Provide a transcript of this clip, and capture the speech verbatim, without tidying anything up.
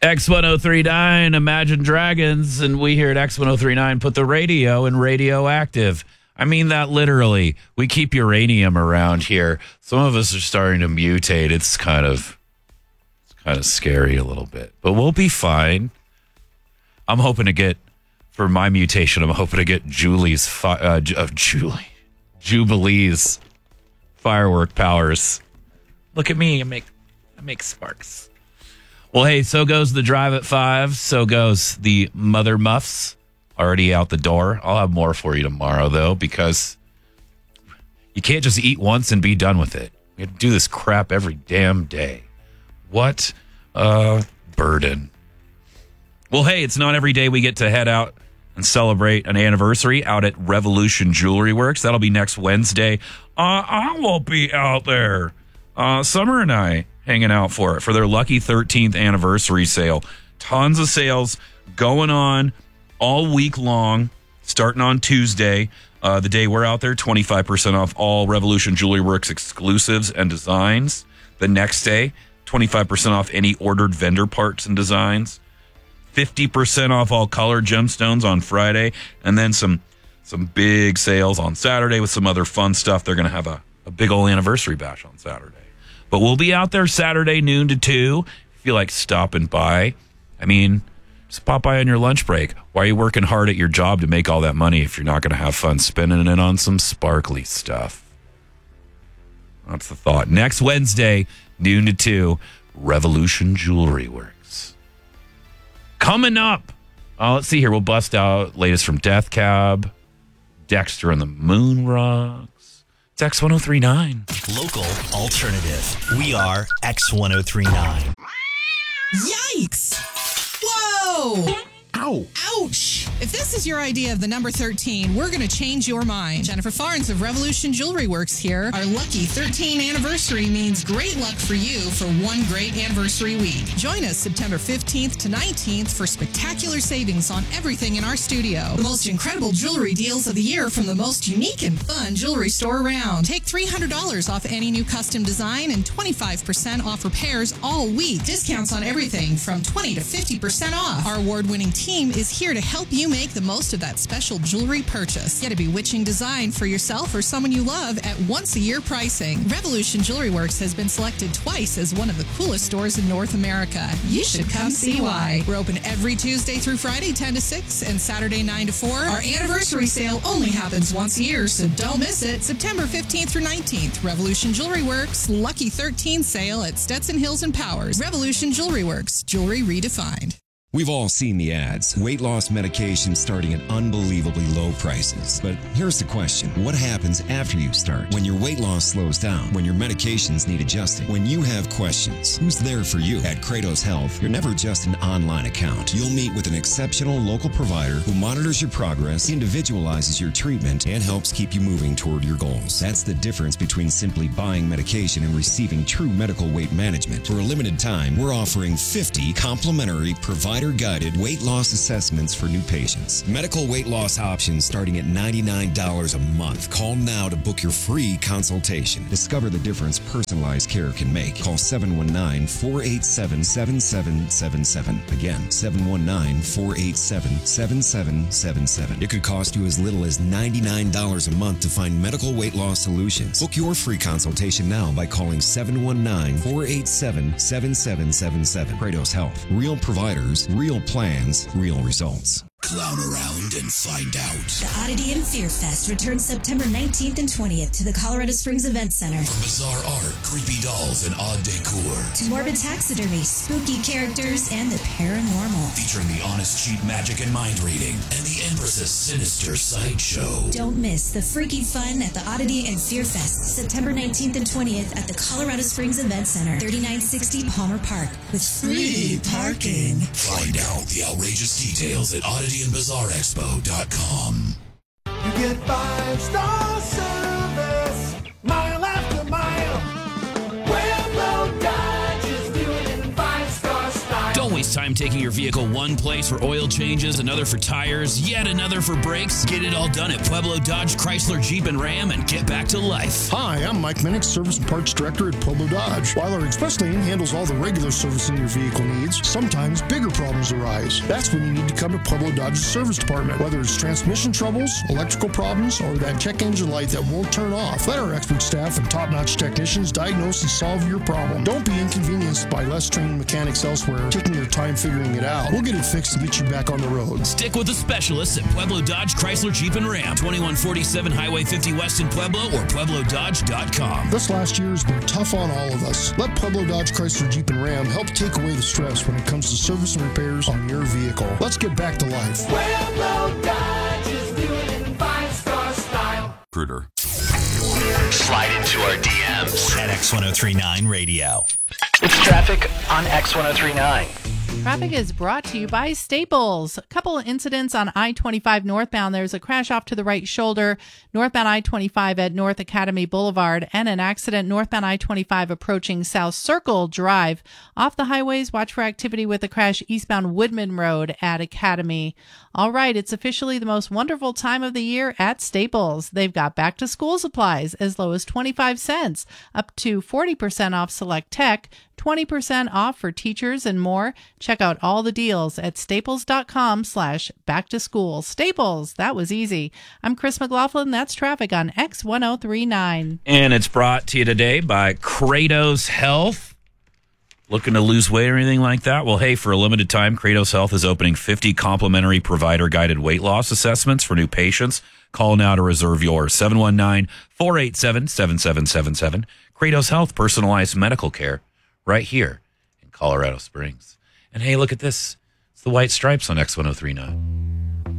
X ten thirty-nine, Imagine Dragons, and we here at X ten thirty-nine put the radio in radioactive. I mean that literally. We keep uranium around here. Some of us are starting to mutate. It's kind of, it's kind of scary a little bit, but we'll be fine. I'm hoping to get, for my mutation, I'm hoping to get Julie's, fi- uh, uh, Julie, Jubilee's firework powers. Look at me. I make, I make sparks. Well, hey, so goes the drive at five. So goes the Mother Muffs, already out the door. I'll have more for you tomorrow, though, because you can't just eat once and be done with it. We have to do this crap every damn day. What a burden. Well, hey, it's not every day we get to head out and celebrate an anniversary out at Revolution Jewelry Works. That'll be next Wednesday. Uh, I won't be out there. Uh, Summer and I hanging out for it, for their lucky thirteenth anniversary sale. Tons of sales going on all week long, starting on Tuesday. Uh, the day we're out there, twenty-five percent off all Revolution Jewelry Works exclusives and designs. The next day, twenty-five percent off any ordered vendor parts and designs. fifty percent off all colored gemstones on Friday. And then some some big sales on Saturday with some other fun stuff. They're going to have a, a big old anniversary bash on Saturday. But we'll be out there Saturday noon to two. If you feel like stopping by, I mean, just pop by on your lunch break. Why are you working hard at your job to make all that money if you're not going to have fun spending it on some sparkly stuff? That's the thought. Next Wednesday, noon to two, Revolution Jewelry Works. Coming up, uh, let's see here. We'll bust out latest from Death Cab, Dexter and the Moon Rocks. It's X ten thirty-nine. Local alternative. We are X ten thirty-nine. Yikes! Whoa! Ow. Ouch! If this is your idea of the number thirteen, we're going to change your mind. Jennifer Farnes of Revolution Jewelry Works here. Our lucky thirteen anniversary means great luck for you for one great anniversary week. Join us September fifteenth to nineteenth for spectacular savings on everything in our studio. The most incredible jewelry deals of the year from the most unique and fun jewelry store around. Take three hundred dollars off any new custom design and twenty-five percent off repairs all week. Discounts on everything from twenty to fifty percent off. Our award-winning team is here to help you make the most of that special jewelry purchase. Get a bewitching design for yourself or someone you love at once-a-year pricing. Revolution Jewelry Works has been selected twice as one of the coolest stores in North America. You should come see why. We're open every Tuesday through Friday, ten to six, and Saturday, nine to four. Our anniversary sale only happens once a year, so don't miss it. September fifteenth through nineteenth, Revolution Jewelry Works, Lucky thirteen sale at Stetson Hills and Powers. Revolution Jewelry Works, jewelry redefined. We've all seen the ads. Weight loss medication starting at unbelievably low prices. But here's the question. What happens after you start? When your weight loss slows down? When your medications need adjusting? When you have questions? Who's there for you? At Kratos Health, you're never just an online account. You'll meet with an exceptional local provider who monitors your progress, individualizes your treatment, and helps keep you moving toward your goals. That's the difference between simply buying medication and receiving true medical weight management. For a limited time, we're offering fifty complimentary provider guided weight loss assessments for new patients. Medical weight loss options starting at ninety-nine dollars a month. Call now to book your free consultation. Discover the difference personalized care can make. Call seven one nine, four eight seven, seven seven seven seven. Again, seven one nine, four eight seven, seven seven seven seven. It could cost you as little as ninety-nine dollars a month to find medical weight loss solutions. Book your free consultation now by calling seven one nine, four eight seven, seven seven seven seven. Kratos Health. Real providers, real plans, real results. Clown around and find out. The Oddity and Fear Fest returns September nineteenth and twentieth to the Colorado Springs Event Center. From bizarre art, creepy dolls, and odd decor, to morbid taxidermy, spooky characters, and the paranormal. Featuring the honest cheat magic and mind reading, and the Empress's sinister sideshow. Don't miss the freaky fun at the Oddity and Fear Fest, September nineteenth and twentieth at the Colorado Springs Event Center, thirty-nine sixty Palmer Park, with free parking. Find out the outrageous details at oddity and bizarre expo dot com. You get five-star service, mile after mile. Pueblo Dodge is doing it in five-star style. Don't waste time taking your vehicle one place for oil changes, another for tires, yet another for brakes? Get it all done at Pueblo Dodge, Chrysler, Jeep, and Ram and get back to life. Hi, I'm Mike Minnick, Service and Parts Director at Pueblo Dodge. While our express lane handles all the regular servicing your vehicle needs, sometimes bigger problems arise. That's when you need to come to Pueblo Dodge's service department. Whether it's transmission troubles, electrical problems, or that check engine light that won't turn off, let our expert staff and top-notch technicians diagnose and solve your problem. Don't be inconvenienced by less trained mechanics elsewhere taking their time figuring it out. We'll get it fixed and get you back on the road. Stick with the specialists at Pueblo Dodge, Chrysler, Jeep, and Ram. twenty-one forty-seven Highway fifty West in Pueblo or Pueblo Dodge dot com. This last year has been tough on all of us. Let Pueblo Dodge, Chrysler, Jeep, and Ram help take away the stress when it comes to service and repairs on your vehicle. Let's get back to life. Pueblo Dodge is doing it in five-star style. Recruiter. Slide into our D Ms at X ten thirty-nine Radio. It's traffic on X ten thirty-nine. Traffic is brought to you by Staples. A couple of incidents on I twenty-five northbound. There's a crash off to the right shoulder, northbound I twenty-five at North Academy Boulevard, and an accident northbound I twenty-five approaching South Circle Drive. Off the highways, watch for activity with a crash eastbound Woodman Road at Academy. All right, it's officially the most wonderful time of the year at Staples. They've got back to school supplies as low as twenty-five cents, up to forty percent off select tech, twenty percent off for teachers and more. Check out all the deals at staples.com slash back to school. Staples, that was easy. I'm Chris McLaughlin. That's traffic on X ten thirty-nine. And it's brought to you today by Kratos Health. Looking to lose weight or anything like that? Well, hey, for a limited time, Kratos Health is opening fifty complimentary provider-guided weight loss assessments for new patients. Call now to reserve yours. seven one nine, four eight seven, seven seven seven seven. Kratos Health, personalized medical care right here in Colorado Springs. And hey, look at this. It's the white stripes on X ten thirty-nine.